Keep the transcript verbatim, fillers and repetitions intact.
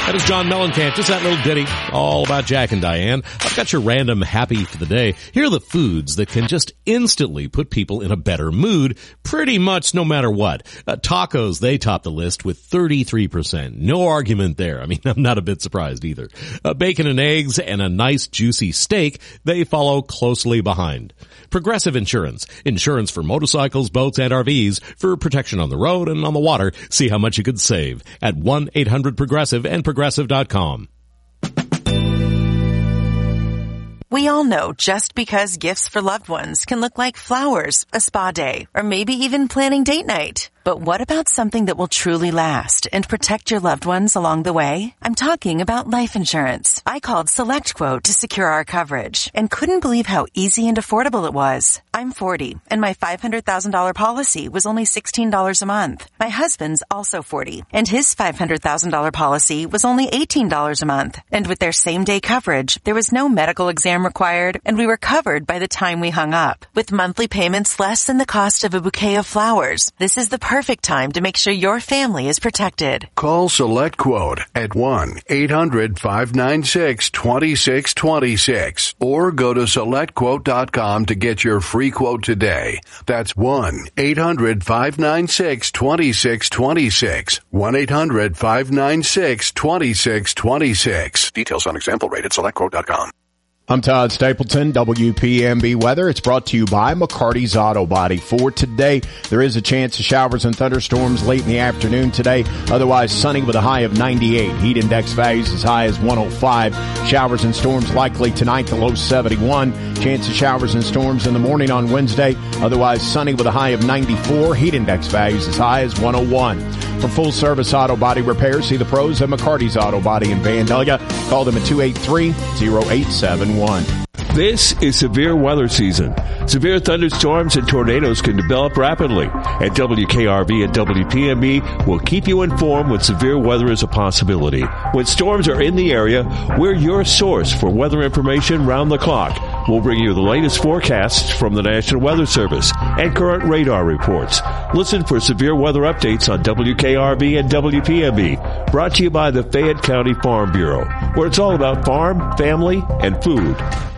That is John Mellencamp, just that little ditty, all about Jack and Diane. I've got your random happy for the day. Here are the foods that can just instantly put people in a better mood, pretty much no matter what. Uh, tacos, they top the list with thirty-three percent. No argument there. I mean, I'm not a bit surprised either. Uh, bacon and eggs and a nice juicy steak, they follow closely behind. Progressive Insurance. Insurance for motorcycles, boats, and R Vs for protection on the road and on the water. See how much you could save at one eight hundred progressive and progressive dot com. We all know just because gifts for loved ones can look like flowers, a spa day, or maybe even planning date night. But what about something that will truly last and protect your loved ones along the way? I'm talking about life insurance. I called SelectQuote to secure our coverage and couldn't believe how easy and affordable it was. I'm forty, and my five hundred thousand dollars policy was only sixteen dollars a month. My husband's also forty, and his five hundred thousand dollars policy was only eighteen dollars a month. And with their same-day coverage, there was no medical exam required, and we were covered by the time we hung up. With monthly payments less than the cost of a bouquet of flowers, this is the perfect time to make sure your family is protected. Call SelectQuote at one eight hundred five nine six two six two six or go to select quote dot com to get your free quote today. That's one eight hundred five nine six two six two six. one eight hundred five nine six two six two six. Details on example rate at select quote dot com. I'm Todd Stapleton, W P M B Weather. It's brought to you by McCarty's Auto Body. For today, there is a chance of showers and thunderstorms late in the afternoon today. Otherwise, sunny with a high of ninety-eight. Heat index values as high as one oh five. Showers and storms likely tonight, the low seventy-one. Chance of showers and storms in the morning on Wednesday. Otherwise, sunny with a high of ninety-four. Heat index values as high as one oh one. For full-service auto body repair, see the pros at McCarty's Auto Body in Vandalia. Call them at two eight three, oh eight seven one. This is severe weather season. Severe thunderstorms and tornadoes can develop rapidly, and W K R V and W P M B will keep you informed when severe weather is a possibility. When storms are in the area, we're your source for weather information round the clock. We'll bring you the latest forecasts from the National Weather Service and current radar reports. Listen for severe weather updates on W K R V and W P M B, brought to you by the Fayette County Farm Bureau, where it's all about farm, family, and food.